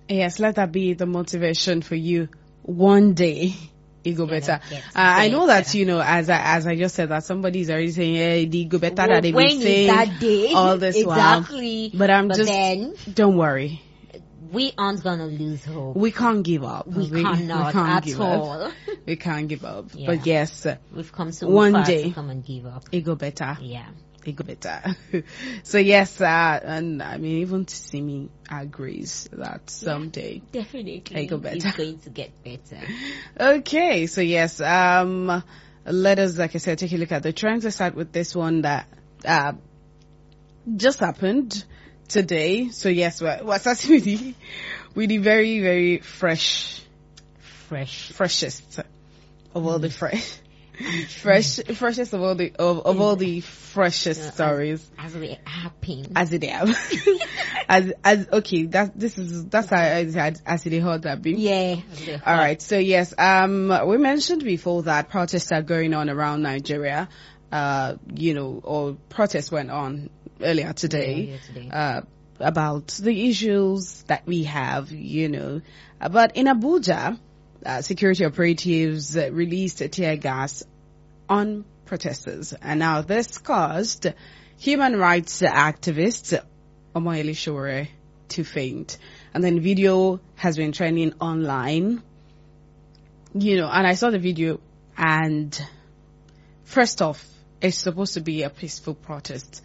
Yes, let that be the motivation for you. One day, it go better. I know that, as I just said, that somebody's already saying, hey, it go better that they be saying that day? all this Exactly. while. But don't worry. We aren't gonna lose hope. We can't give up. We cannot at all. We can't give up. Yeah. But yes, we've come so one far day to come and give up. It go better. Yeah. It go better. So yes, and I mean, even Simi agrees that someday definitely it go better. It's going to get better. Okay, so yes, let us, like I said, take a look at the trends. Let's start with this one that just happened today. So yes, we're starting with the very, very freshest of all the freshest of all the all the freshest stories as they happen, as it have. as okay, that's how as it heard that be. Yeah. All right. So yes, we mentioned before that protests are going on around Nigeria. Or protests went on earlier today. About the issues that we have, But in Abuja, security operatives released tear gas on protesters. And now this caused human rights activist Omoyele Sowore to faint. And then video has been trending online. And I saw the video, and first off, it's supposed to be a peaceful protest.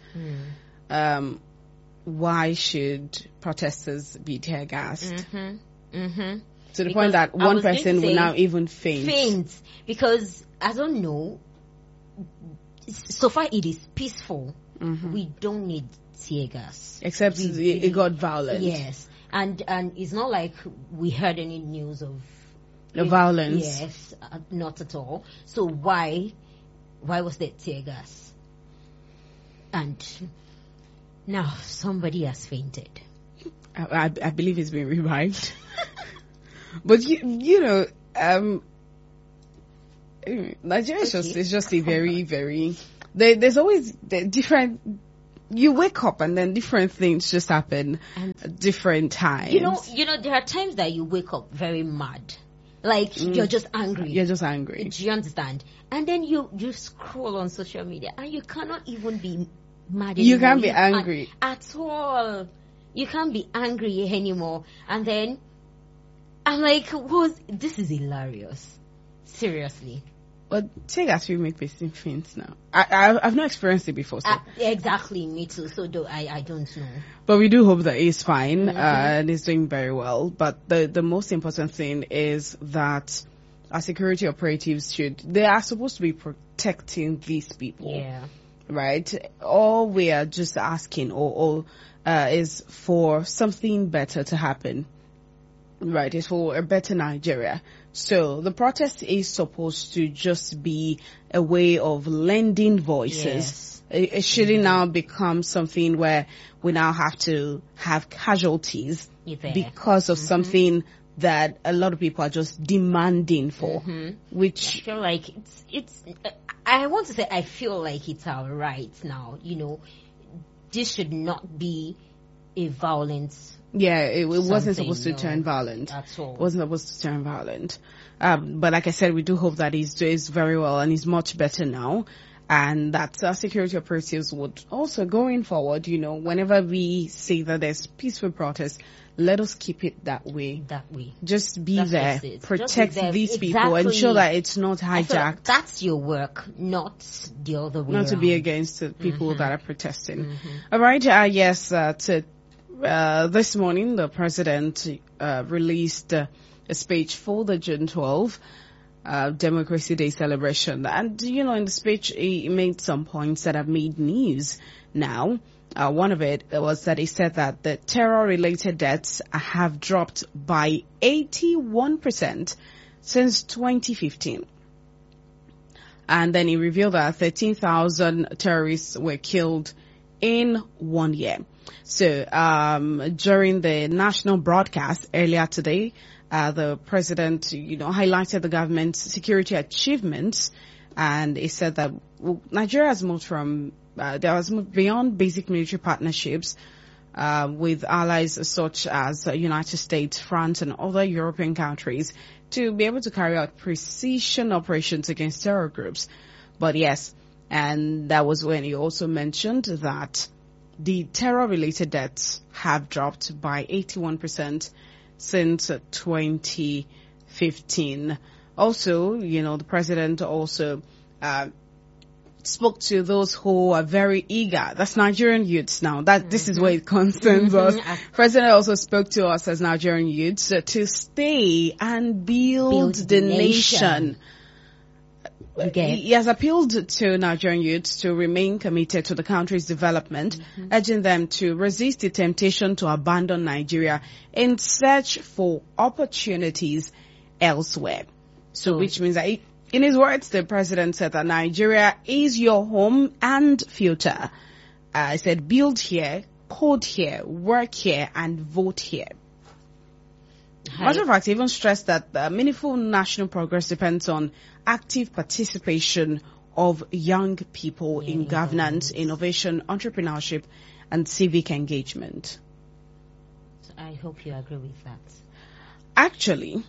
Why should protesters be tear gassed? To the point that one person will now even faint. Because, I don't know, so far it is peaceful. We don't need tear gas. Except it got violent. Yes. And it's not like we heard any news of the violence. Yes, not at all. So why was there tear gas? And now somebody has fainted. I believe it's been revived. But Nigeria is just a very, very. There's always different. You wake up and then different things just happen at different times. There are times that you wake up very mad, like you're just angry. You're just angry. Do you understand? And then you scroll on social media and you cannot even be mad anymore. You can't be angry at all. You can't be angry anymore. And then I'm like, this is hilarious. Seriously. But tear gas will make person faint now. I've not experienced it before. So. Exactly, me too. So I don't know. But we do hope that he's fine and he's doing very well. But the most important thing is that our security operatives they are supposed to be protecting these people. Yeah. Right? All we are just asking is for something better to happen. Right? It's for a better Nigeria. So the protest is supposed to just be a way of lending voices. Yes. It shouldn't now become something where we now have to have casualties because of something that a lot of people are just demanding for. Which I feel like it's I want to say I feel like it's our right now. This should not be a violence. Yeah, it wasn't supposed to turn violent. At all. It wasn't supposed to turn violent. But like I said, we do hope that he's very well and he's much better now. And that our security operatives would also, going forward, whenever we see that there's peaceful protest, let us keep it that way. Just be there. Protect these people. Ensure that it's not hijacked. That's your work, not the other way around. To be against the people that are protesting. All right. Yes, this morning, the president released a speech for the June 12 Democracy Day celebration. And, in the speech, he made some points that have made news now. One of it was that he said that the terror-related deaths have dropped by 81% since 2015. And then he revealed that 13,000 terrorists were killed in 1 year. So, during the national broadcast earlier today, the president, highlighted the government's security achievements, and he said that Nigeria has moved from, there was moved beyond basic military partnerships, with allies such as United States, France, and other European countries to be able to carry out precision operations against terror groups. But yes, and that was when he also mentioned that the terror-related deaths have dropped by 81% since 2015. Also, the president also spoke to those who are very eager. That's Nigerian youths now. This is where it concerns us. President also spoke to us as Nigerian youths to stay and build the nation. Okay. He has appealed to Nigerian youths to remain committed to the country's development, urging them to resist the temptation to abandon Nigeria in search for opportunities elsewhere. So which means that in his words, the president said that Nigeria is your home and future. I said, build here, code here, work here, and vote here. Matter of fact, he even stressed that meaningful national progress depends on active participation of young people in governance, innovation, entrepreneurship, and civic engagement. So I hope you agree with that. Actually,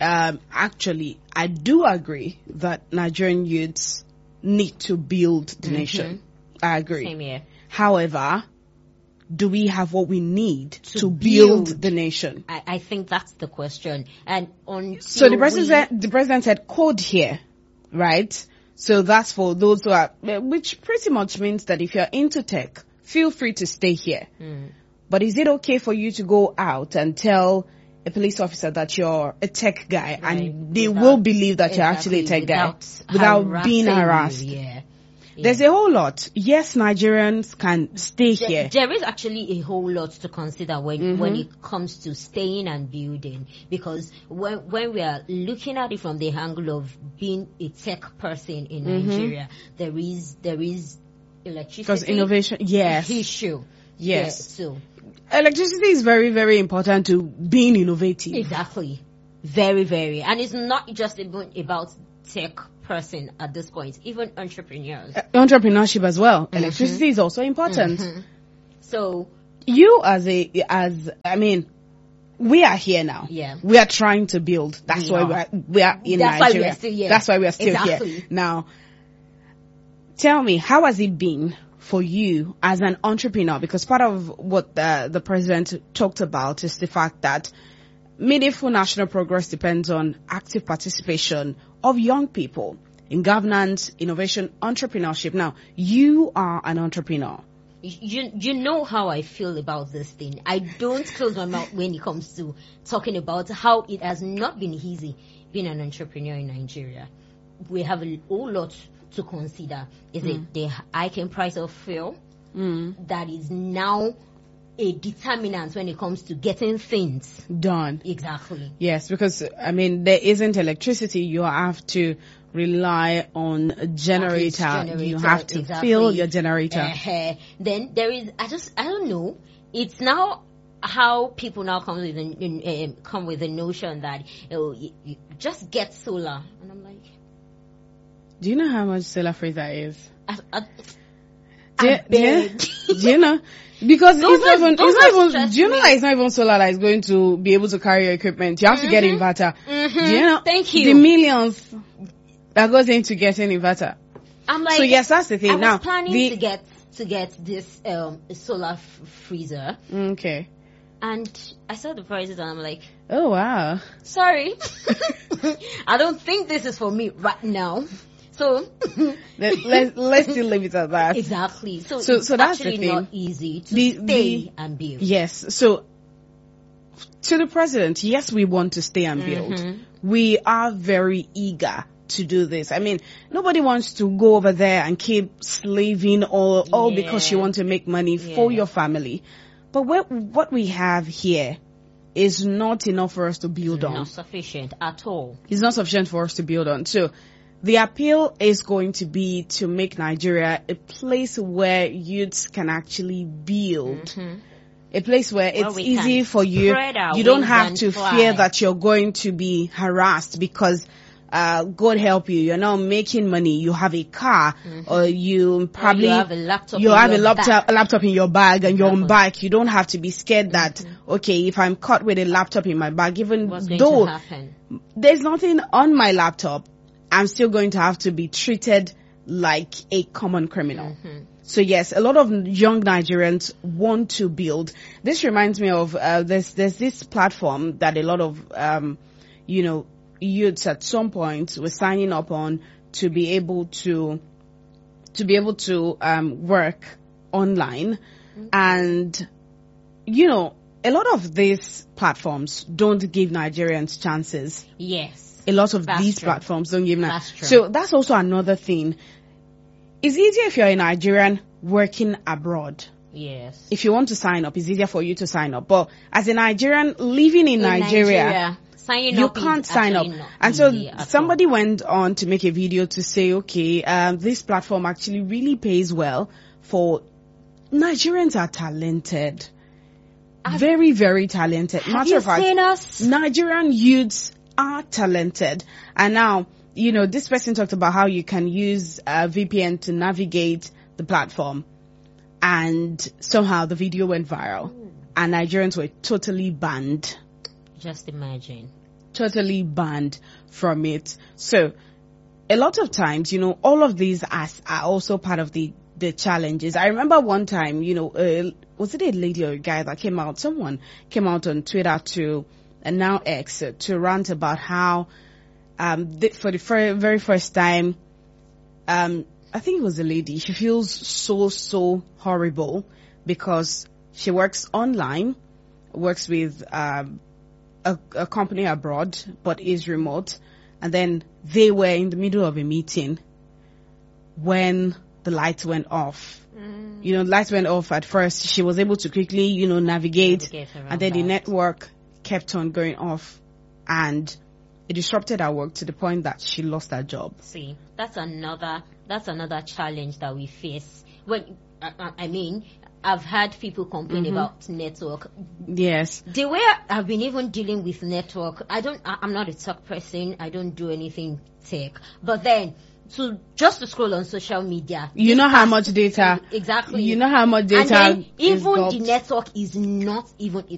I do agree that Nigerian youths need to build the nation. I agree. Same here. However, do we have what we need to build the nation? I think that's the question. And so the president said code here, right? So that's for those who are, which pretty much means that if you're into tech, feel free to stay here. But is it okay for you to go out and tell a police officer that you're a tech guy, and they will believe that you're actually a tech guy without being harassed? There's a whole lot. Yes, Nigerians can stay here. There is actually a whole lot to consider when it comes to staying and building, because when we are looking at it from the angle of being a tech person in Nigeria, there is electricity. Because innovation, yes. Issue. Yes. So electricity is very, very important to being innovative. Exactly. Very, very. And it's not just about tech person at this point, even entrepreneurs. Entrepreneurship as well. Electricity is also important. So you we are here now. Yeah. We are trying to build. That's why we are in Nigeria. That's why we are still here. Now, tell me, how has it been for you as an entrepreneur? Because part of what the president talked about is the fact that meaningful national progress depends on active participation of young people in governance, innovation, entrepreneurship. Now, you are an entrepreneur. You know how I feel about this thing. I don't close my mouth when it comes to talking about how it has not been easy being an entrepreneur in Nigeria. We have a whole lot to consider. Is it the hiking price of fuel that is now a determinant when it comes to getting things done? Exactly. Yes, because there isn't electricity. You have to rely on a generator. You have to fill your generator. Then there is, I don't know. It's now how people now come with the notion that you just get solar, and I'm like, do you know how much solar freezer is? Do you know? Because do you know that it's not even solar that is going to be able to carry your equipment? You have to get inverter. Do you know? Thank you. The millions that goes into getting inverter. I'm like, so yes, that's the thing. I was planning to get this solar freezer. Okay. And I saw the prices and I'm like, oh wow. Sorry. I don't think this is for me right now. So let's still leave it at that. Exactly. So that's actually the thing. Not easy to stay and build. Yes. So to the president, yes, we want to stay and build. We are very eager to do this. Nobody wants to go over there and keep slaving all because you want to make money for your family. But what we have here is not enough for us to build on. Not sufficient at all. It's not sufficient for us to build on. So the appeal is going to be to make Nigeria a place where youths can actually build. A place where it's easy for you. You don't have to fear that you're going to be harassed because God help you, you're not making money, you have a car, or you probably have a laptop laptop in your bag, and you're on bike. You don't have to be scared that, okay, if I'm caught with a laptop in my bag, even though there's nothing on my laptop, I'm still going to have to be treated like a common criminal. So yes, a lot of young Nigerians want to build. This reminds me of there's this platform that a lot of youths at some point were signing up on to be able to work online. And a lot of these platforms don't give Nigerians chances. Yes, a lot of these platforms don't give Nigerians. So that's also another thing. It's easier if you're a Nigerian working abroad. Yes. If you want to sign up, it's easier for you to sign up. But as a Nigerian living in Nigeria, you can't sign up. And so somebody went on to make a video to say, okay, this platform actually really pays well for Nigerians are talented. Very, very talented. Matter of fact, Nigerian youths are talented. And now, this person talked about how you can use VPN to navigate the platform. And somehow the video went viral. And Nigerians were totally banned. Just imagine. Totally banned from it. So a lot of times, all of these are also part of the challenges. I remember one time, was it a lady or a guy that came out? Someone came out on Twitter and now X to rant about how for the very first time, I think it was a lady. She feels so horrible because she works online, works with a company abroad, but is remote. And then they were in the middle of a meeting when the lights went off. The lights went off at first. She was able to quickly, navigate and then the network kept on going off, and it disrupted her work to the point that she lost her job. See, that's another challenge that we face. When I've had people complain about network. Yes. The way I've been even dealing with network, I'm not a tech person. I don't do anything tech. But then, just to scroll on social media. You know how much data. Exactly. You know how much data. And then even the network is not even,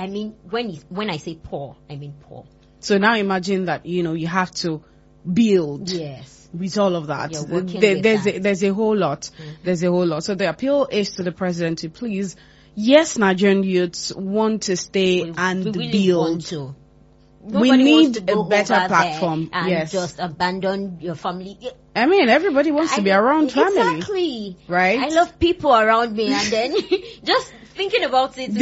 when I say poor, I mean poor. So now imagine that, you have to build. Yes. With all of that. There's a whole lot. There's a whole lot. So the appeal is to the president to please, yes, Nigerian youths want to stay and really build. Want to. We need a better platform. And yes. Just abandon your family. Everybody wants to be around family. Exactly. Right? I love people around me, and then just thinking about it.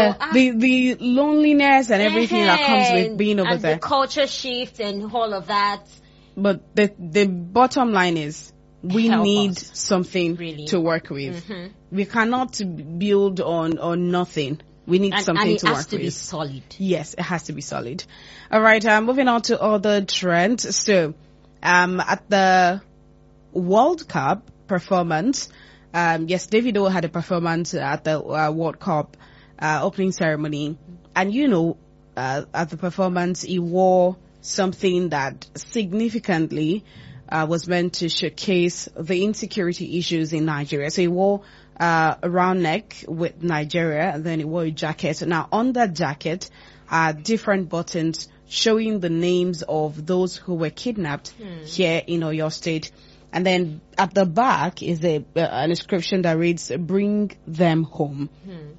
The loneliness and everything that comes with being over there. And the culture shift and all of that. But the bottom line is we need something to work with. We cannot build on nothing. We need something to work with. And it has to be solid. Yes, it has to be solid. All right, moving on to other trends. So, at the World Cup performance, yes, Davido had a performance at the World Cup opening ceremony. And at the performance, he wore something that significantly was meant to showcase the insecurity issues in Nigeria. So he wore a round neck with Nigeria, and then he wore a jacket. Now on that jacket are different buttons showing the names of those who were kidnapped here in Oyo State. And then at the back is an inscription that reads, "Bring them home."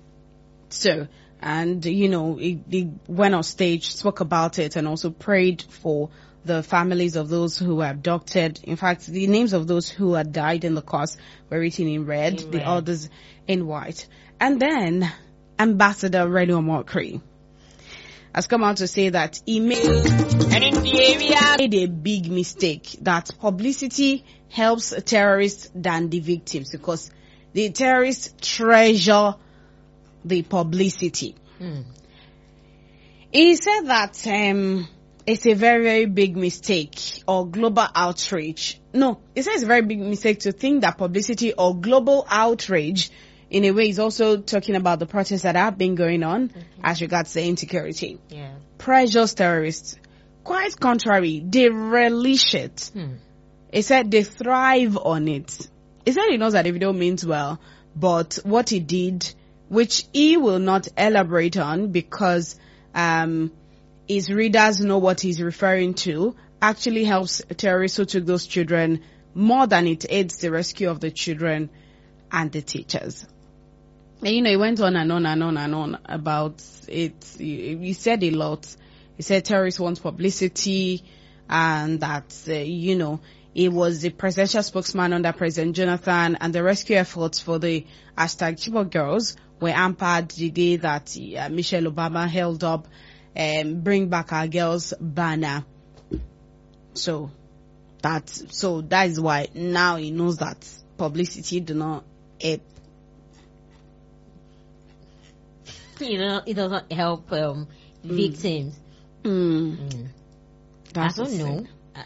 So, and he went on stage, spoke about it, and also prayed for the families of those who were abducted. In fact, the names of those who had died in the cause were written in red, the others in white. And then Ambassador Reni Omokri has come out to say that he made a big mistake, that publicity helps terrorists than the victims, because the terrorists treasure the publicity. He said that it's a very, very big mistake, or global outrage. No, he says it's a very big mistake to think that publicity or global outrage, in a way, is also talking about the protests that have been going on as regards to insecurity. Yeah. Pressures terrorists. quite contrary, they relish it. He said they thrive on it. He said he knows that Davido means well, but what he did, which he will not elaborate on because his readers know what he's referring to, actually helps terrorists who took those children more than it aids the rescue of the children and the teachers. And he went on and on and on and on about it. He said a lot. He said terrorists want publicity and that, he was the presidential spokesman under President Jonathan, and the rescue efforts for the #Chibok girls were hampered the day that Michelle Obama held up Bring Back Our Girls banner. So that is why now he knows that publicity do not help. It doesn't help victims. I don't know.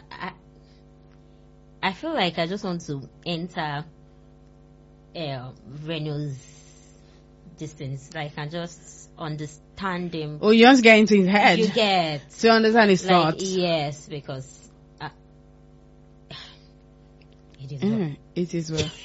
I feel like I just want to enter Renault's distance. Like I just understand him. Oh, you just get into his head. You get to understand his thoughts. Yes, because it is well. It is well.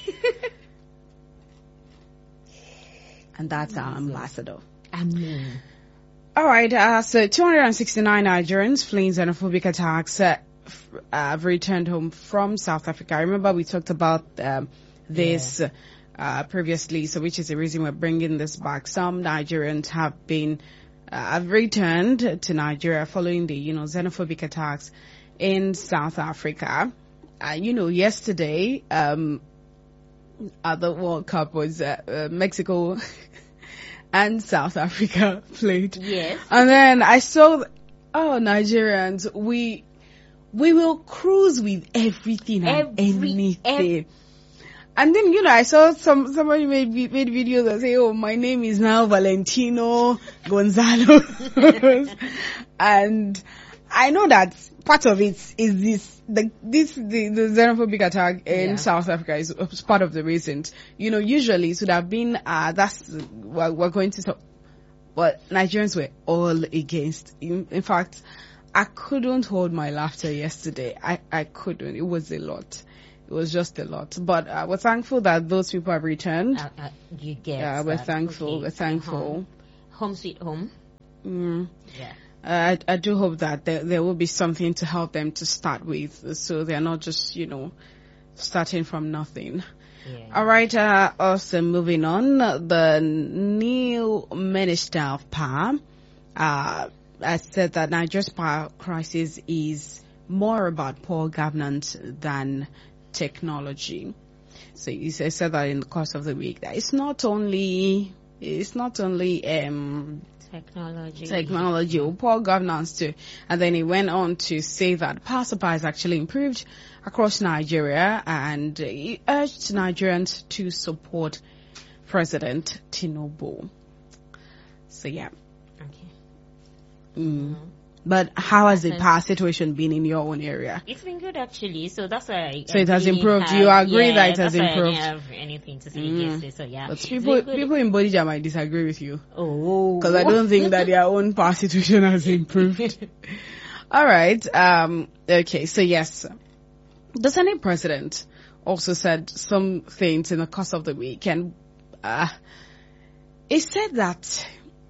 And that's our ambassador. Amen. All right. So 269 Nigerians fleeing xenophobic attacks have returned home from South Africa. I remember we talked about this previously, so which is the reason we're bringing this back. Some Nigerians have returned to Nigeria following the xenophobic attacks in South Africa. Yesterday at the World Cup was Mexico and South Africa played. Yes. And then I saw, Nigerians, we will cruise with everything and anything. And then, I saw somebody made videos that say, oh, my name is now Valentino Gonzalo. And I know that part of it is the xenophobic attack in South Africa is part of the reasons. Usually it would have been, we're going to talk, but Nigerians were all against. In fact, I couldn't hold my laughter yesterday. I couldn't. It was a lot. It was just a lot. But we're thankful that those people have returned. You get Yeah, we're thankful. Okay. We're thankful. Home sweet home. Yeah. I do hope that there will be something to help them to start with, so they're not just, starting from nothing. Yeah. All right. Also moving on, the new Minister of Power has said that Nigeria's power crisis is more about poor governance than technology. So he said that in the course of the week that it's not only technology or poor governance too. And then he went on to say that power supply has actually improved across Nigeria, and he urged Nigerians to support President Tinubu. So yeah. Okay. But how has the power situation been in your own area? It's been good actually, so that's why. So it has improved. You agree that it has improved? I don't have anything to say against it. So yeah. But people in Bodija might disagree with you. Oh. Because I don't think that their own power situation has improved. All right. Okay. So yes, the Senate president also said some things in the course of the week, and he said that.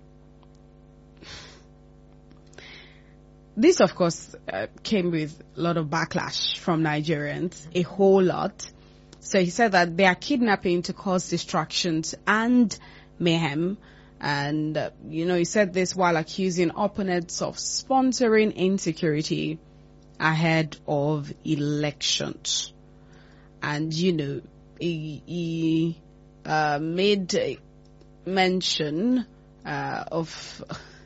This, of course, came with a lot of backlash from Nigerians, a whole lot. So he said that they are kidnapping to cause distractions and mayhem. And, he said this while accusing opponents of sponsoring insecurity ahead of elections. And, he made mention of...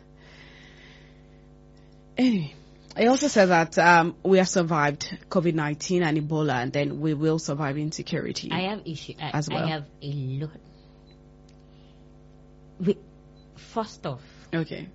Anyway, I also said that we have survived COVID-19 and Ebola, and then we will survive insecurity. I have issue as well. I have a lot. First off, okay.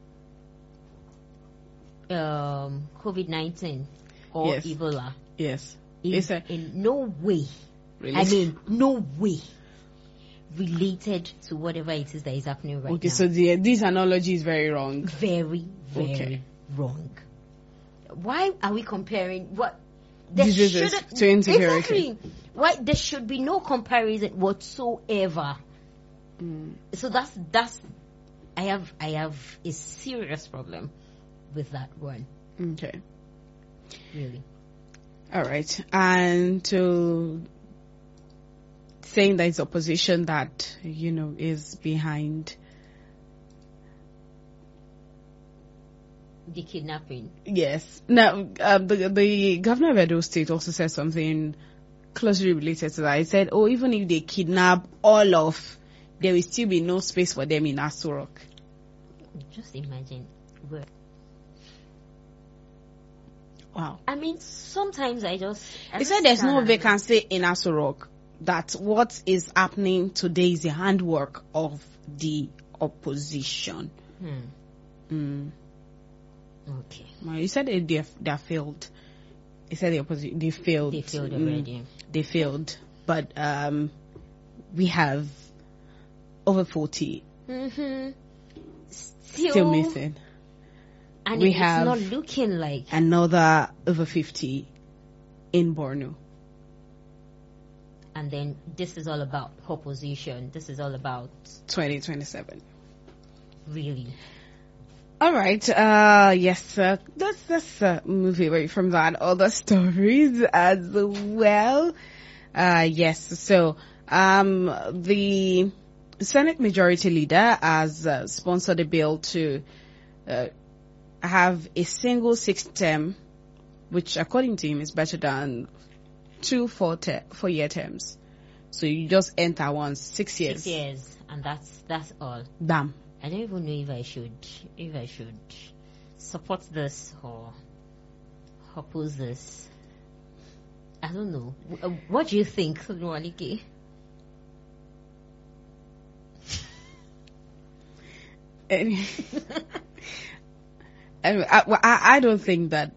COVID-19 or yes. Ebola. Yes. Is in no way. Really? I mean, no way related to whatever it is that is happening right now. Okay, so this analogy is very wrong. Very, very okay. wrong. Why are we comparing what? There Diseases shouldn't- to insecurity. Exactly. Why there should be no comparison whatsoever. So that's I have a serious problem with that one. Okay. Really. All right. And to saying that it's opposition that, is behind. The kidnapping. Yes. Now, the governor of Edo State also said something closely related to that. He said, even if they kidnap all of, there will still be no space for them in Aso Rock. Just imagine. Wow. I mean, sometimes I He said there's no vacancy in Aso Rock. That what is happening today is the handwork of the opposition. Okay. Well, he said they failed. He said the opposition they failed. They failed already. They failed, but we have over 40 still missing. And we it's have not looking like another over 50 in Borno. And then this is all about opposition. This is all about 2027. Really. All right. Yes. Let's move away from that. Other stories as well. Yes. So, the Senate Majority Leader has sponsored a bill to have a single 6th term, which, according to him, is better than 2 4-year terms. So you just enter once 6 years. 6 years, and that's all. Damn. I don't even know if I should support this or oppose this. I don't know. What do you think, Nwalike? Anyway, I don't think that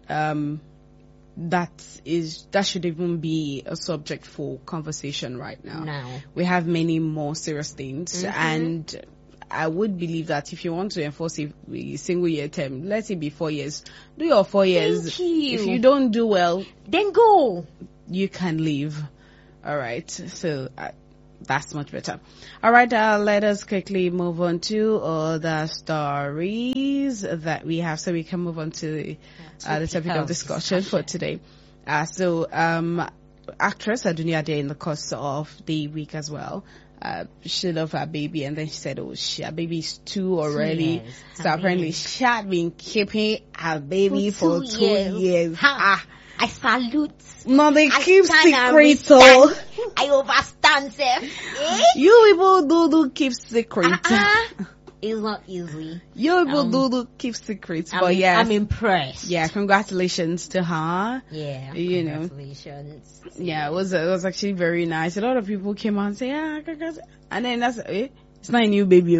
that should even be a subject for conversation right now. No. We have many more serious things, and I would believe that if you want to enforce a single year term, let it be 4 years. Do your 4 years. Thank you. If you don't do well, Then go. you can leave. All right. So that's much better. All right. Let us quickly move on to other stories that we have, so we can move on to the topic of discussion for today. So actress Adunia Ade, in the course of the week as well, she loved her baby, and then she said, her baby is 2 already. Yes, So apparently she had been keeping her baby for 2 years. I salute. No, they I keep stand and secrets. Oh, withstand. I overstand them. you people do keep secrets. It's not easy. You people do keep secrets. But yes, I'm impressed. yeah, congratulations to her. Yeah, You know. congratulations. Yeah, it was actually very nice. A lot of people came out and say, congrats. And then it's not a new baby.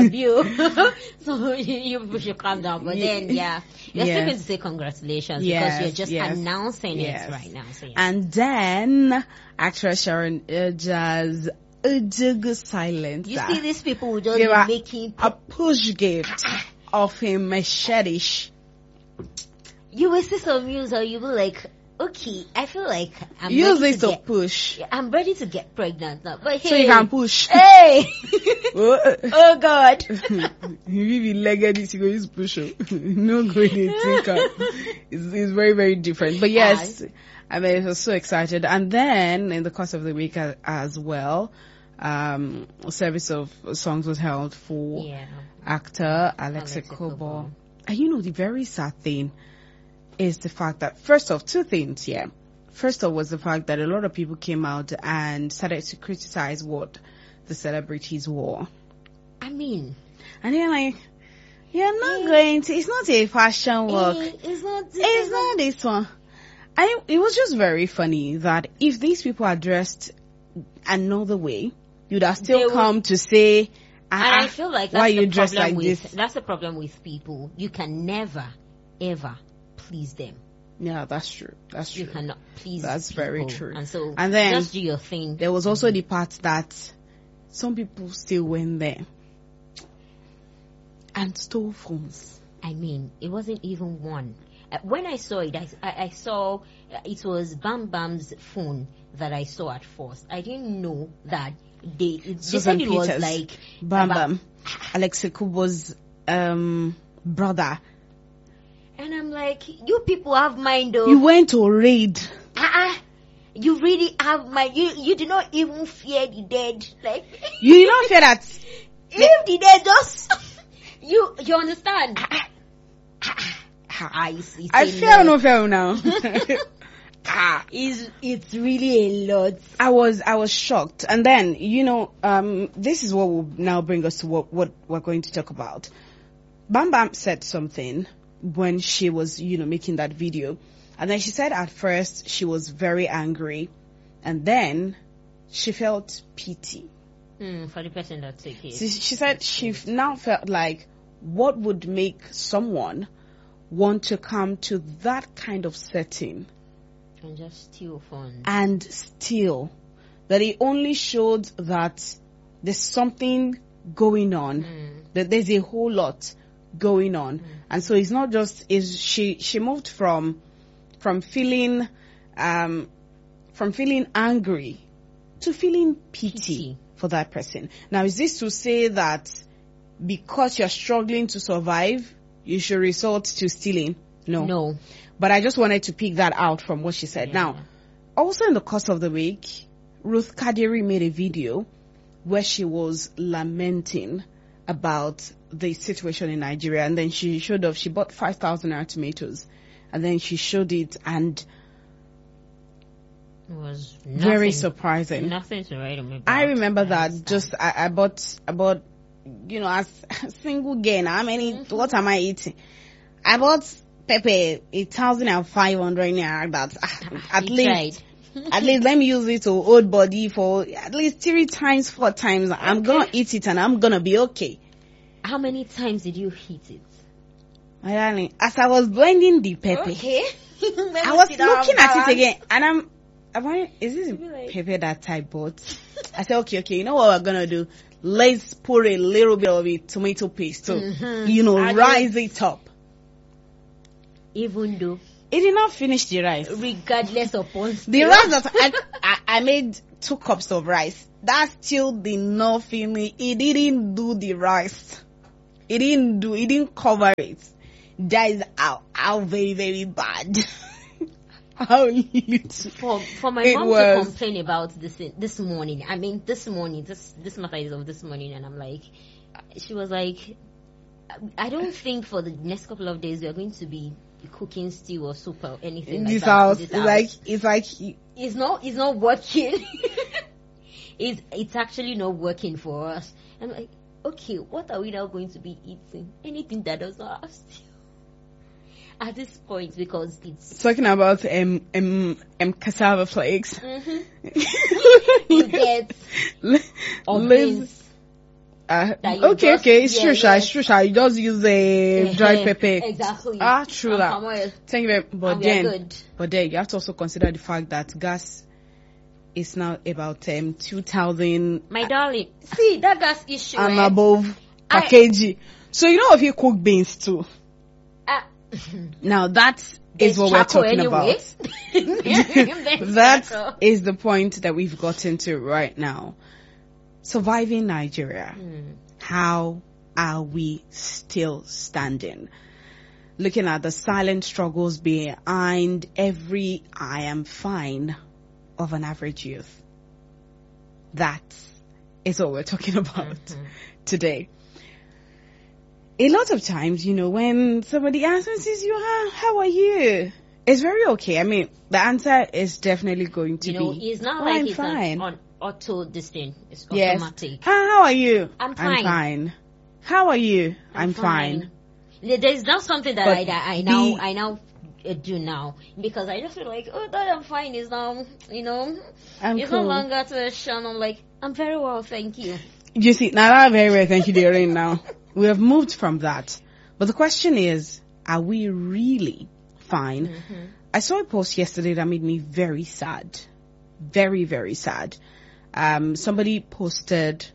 So you should calm down. But then, you're still going to say congratulations because you're just announcing it right now. So, And then actress Sharon Ejas Udugu silence. You see, these people will just Give be her making a push gift of a machete. You will see some news, or you will like, okay, I feel like Use this to push. I'm ready to get pregnant now. But hey, So you can push. Hey, oh God. If you legged it, you go use push. No going to It's very, very different. But yes, I mean, I was so excited. And then in the course of the week as well, a service of songs was held for actor Alex Ekobo. And the very sad thing is the fact that, first off, 2 things, First off was the fact that a lot of people came out and started to criticize what the celebrities wore. I mean, and they're like, you're not going to, it's not a fashion walk. It's not this one. And it was just very funny that if these people are dressed another way, you'd have still come to say, and I feel like that's why you dressed like this? That's the problem with people. You can never, ever please them. Yeah, that's true. That's true. You cannot please That's people. very true. And then just do your thing. There was also the part that some people still went there and stole phones. I mean, it wasn't even one. When I saw it, I saw it was Bam Bam's phone that I saw at first. I didn't know that they said it was like Bam Bam, Alexei Kubo's brother. And I'm like, you people have mind though. You went to raid. You really have mind. You do not even fear the dead. Like you do not fear that. If the dead just you understand. I fear no fear now. It's really a lot. I was shocked, and then this is what will now bring us to what we're going to talk about. Bam Bam said something when she was making that video, and then she said at first she was very angry, and then she felt pity for the person that took it. She said she now felt like, what would make someone want to come to that kind of setting and just steal funds and steal? That it only showed that there's something going on, that there's a whole lot going on, and so it's not just she moved from feeling angry to feeling pity for that person. Now, is this to say that because you're struggling to survive, you should resort to stealing? No. But I just wanted to pick that out from what she said. Now, also in the course of the week, Ruth Kadiri made a video where she was lamenting about the situation in Nigeria, and then she bought 5,000 naira tomatoes, and then she showed it, and it was very surprising. Nothing to write about. I remember that. I bought as a single gain. How many? What am I eating? I bought pepper 1,500 naira. That at least let me use it to hold body for at least 3 times, 4 times. Okay. I'm gonna eat it and I'm gonna be okay. How many times did you eat it? My darling, as I was blending the pepper, okay. I was looking at it again, and is this pepper that I bought? I said, okay, you know what we're gonna do? Let's put a little bit of it tomato paste to, rise it up. Even though it did not finish the rice. Regardless of the rice that I made 2 cups of rice. That still did not finish. It didn't do the rice. It didn't cover it. That is how very, very bad. How little. For my mom to complain about this morning. I mean, this matter is of this morning, and I'm like, she was like, I don't think for the next couple of days we are going to be cooking stew or soup or anything in like this that. House. It's like it's not working. It's actually not working for us. I'm like, okay, what are we now going to be eating? Anything that does not have stew at this point, because it's talking about cassava flakes. You get Liz. Okay, it's true. It's true. You just use the dried pepper. Exactly. True that. Thank you very much. But then you have to also consider the fact that gas is now about 2,000. My darling, see that gas issue and above per kg. So if you cook beans too. Now that is what we're talking about. That is the point that we've gotten to right now. Surviving Nigeria. How are we still standing? Looking at the silent struggles behind every I am fine of an average youth. That is what we're talking about today. A lot of times, when somebody asks me, how are you? It's very okay. I mean, the answer is definitely going to be, it's not like I'm it's fine. On auto this thing. It's yes. automatic. How are you? I'm fine. How are you? I'm fine. There's not something that I now do now, because I just feel like, that I'm fine is now, it's cool. no longer to shun. I'm like, I'm very well, thank you. You see, now that very well, thank you, dear. Now we have moved from that, but the question is, are we really fine? I saw a post yesterday that made me very sad, very, very sad. Somebody posted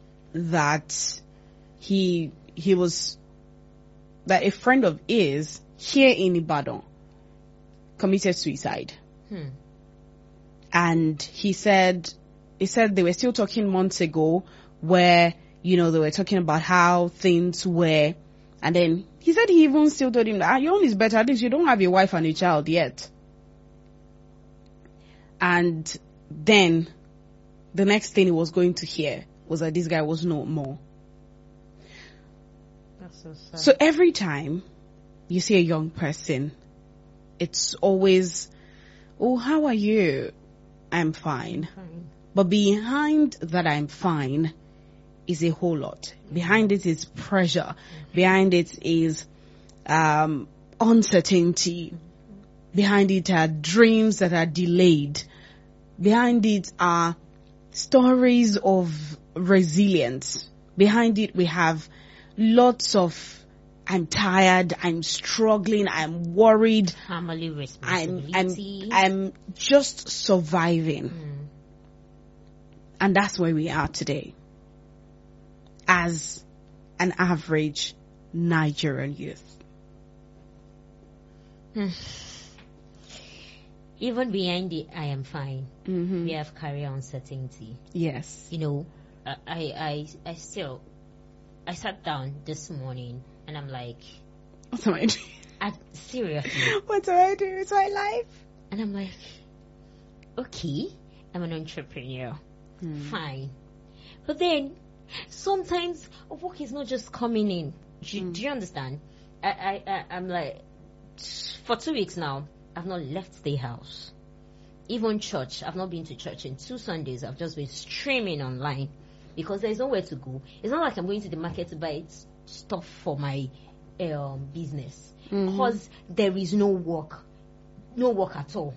that that a friend of his here in Ibadan committed suicide. And he said they were still talking months ago where, they were talking about how things were. And then he said he even still told him that your own is better. At least you don't have a wife and a child yet. And then the next thing he was going to hear was that this guy was no more. That's so sad. So every time you see a young person, it's always, oh, how are you? I'm fine. But behind that I'm fine is a whole lot. Behind it is pressure. Behind it is uncertainty. Behind it are dreams that are delayed. Behind it are stories of resilience. Behind it we have lots of I'm tired, I'm struggling, I'm worried. Family responsibility. I'm just surviving. And that's where we are today. As an average Nigerian youth. Even behind it, I am fine. We have career uncertainty. Yes. I sat down this morning and I'm like, what am I doing? Seriously. What do I do with my life? And I'm like, okay, I'm an entrepreneur. Fine. But then, sometimes work is not just coming in. Do you understand? I'm like, for 2 weeks now, I've not left the house. Even church, I've not been to church in 2 Sundays. I've just been streaming online because there's nowhere to go. It's not like I'm going to the market to buy stuff for my business because there is no work at all.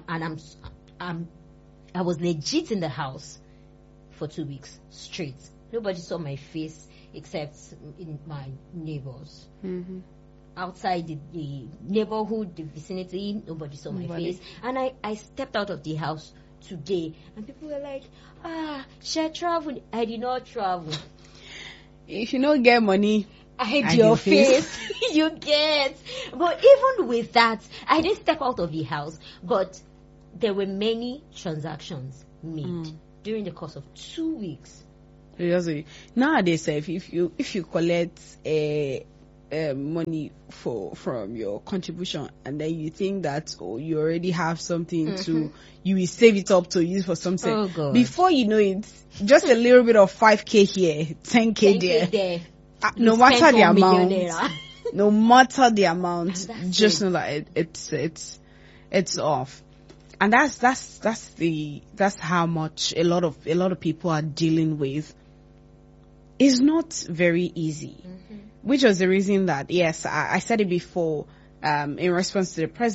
I was legit in the house for 2 weeks straight. Nobody saw my face except in my neighbors. Outside the neighborhood, the vicinity, nobody saw my face. And I stepped out of the house today and people were like, she traveled. I did not travel. If you don't get money, hide your face. You get. But even with that, I didn't step out of the house, but there were many transactions made during the course of 2 weeks. Nowadays, if you collect money from your contribution and then you think that you already have something you will save it up to use for something. Oh God. Before you know it, just a little bit of 5k here, 10k there. No matter the amount, no matter the amount, just know that it's off. And that's how much a lot of people are dealing with. It's not very easy, which was the reason that, yes, I said it before, in response to the president.